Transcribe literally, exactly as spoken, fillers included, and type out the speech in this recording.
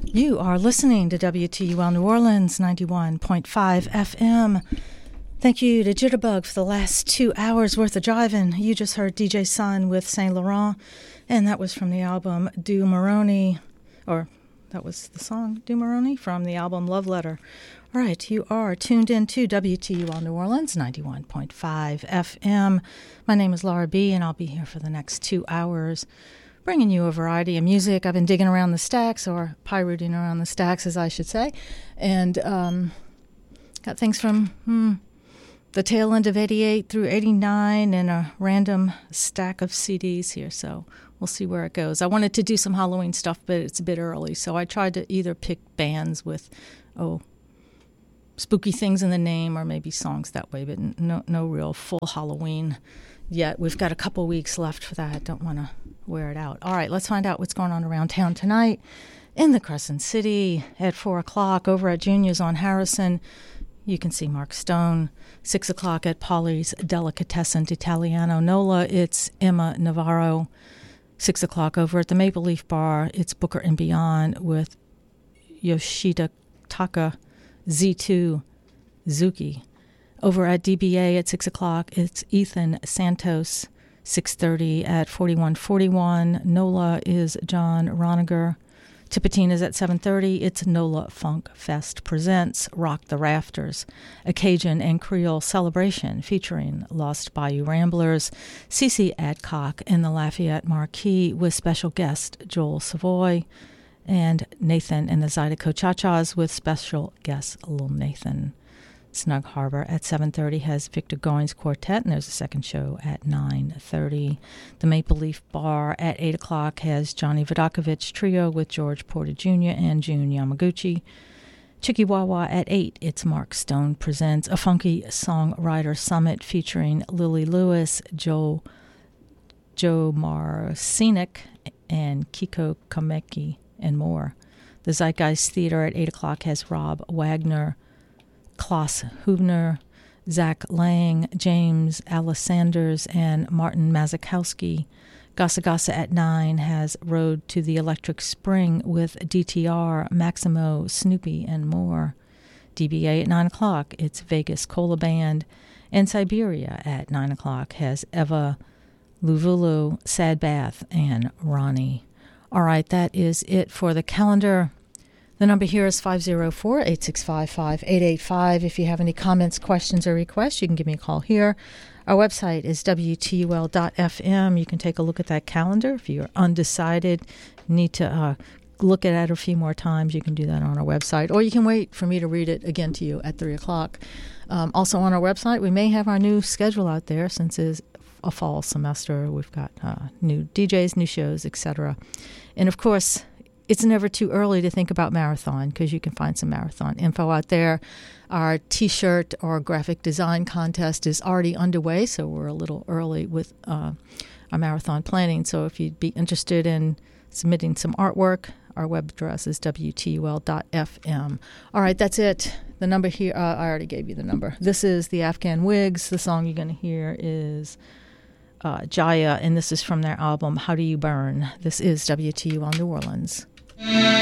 You are listening to W T U L New Orleans, ninety-one point five F M. Thank you to Jitterbug for the last two hours worth of driving. You just heard D J Sun with Saint Laurent, and that was from the album Do Maroni, or that was the song Do Maroni from the album Love Letter. All right, you are tuned in to W T U L New Orleans, ninety-one point five F M. My name is Laura B., and I'll be here for the next two hours, bringing you a variety of music. I've been digging around the stacks, or pirating around the stacks, as I should say, and um, got things from hmm, the tail end of eighty-eight through eighty-nine and a random stack of C Ds here, so we'll see where it goes. I wanted to do some Halloween stuff, but it's a bit early, so I tried to either pick bands with, oh, spooky things in the name, or maybe songs that way, but no no real full Halloween yet. We've got a couple weeks left for that. Don't want to wear it out. All right, let's find out what's going on around town tonight. In the Crescent City at four o'clock over at Junior's on Harrison, you can see Mark Stone. six o'clock at Polly's Delicatessen d'Italiano Nola, it's Emma Navarro. six o'clock over at the Maple Leaf Bar, it's Booker and Beyond with Yoshida Taka Z two Zuki. Over at D B A at six o'clock, it's Ethan Santos. six thirty at forty-one forty-one, Nola is John Roniger. Tipitina's at seven thirty, it's Nola Funk Fest presents Rock the Rafters, a Cajun and Creole celebration featuring Lost Bayou Ramblers, Cece Adcock and the Lafayette Marquis with special guest Joel Savoy, and Nathan and the Zydeco Cha-Chas with special guest Lil Nathan. Snug Harbor at seven thirty has Victor Goins Quartet, and there's a second show at nine thirty. The Maple Leaf Bar at eight o'clock has Johnny Vodakovich Trio with George Porter Junior and June Yamaguchi. Chikiwawa at eight, it's Mark Stone presents a funky songwriter summit featuring Lily Lewis, Joe, Joe Marcinek, and Kiko Kameki, and more. The Zeitgeist Theater at eight o'clock has Rob Wagner, Klaus Hubner, Zach Lang, James Alessanders, and Martin Mazakowski. Gasa Gasa at nine has Road to the Electric Spring with D T R, Maximo, Snoopy, and more. D B A at nine o'clock, it's Vegas Cola Band. And Siberia at nine o'clock has Eva Luvulu, Sad Bath, and Ronnie. All right, that is it for the calendar. The number here is five oh four, eight six five, five eight eight five. If you have any comments, questions, or requests, you can give me a call here. Our website is W T U L dot F M. You can take a look at that calendar. If you're undecided, need to uh, look at it a few more times, you can do that on our website. Or you can wait for me to read it again to you at three o'clock. Um, also on our website, we may have our new schedule out there since it's a fall semester. We've got uh, new D Js, new shows, et cetera. And, of course, it's never too early to think about marathon, because you can find some marathon info out there. Our T-shirt or graphic design contest is already underway, so we're a little early with uh, our marathon planning. So if you'd be interested in submitting some artwork, our web address is W T U L dot F M. All right, that's it. The number here, uh, I already gave you the number. This is the Afghan Wigs. The song you're going to hear is uh, Jaya, and this is from their album How Do You Burn. This is W T U L New Orleans.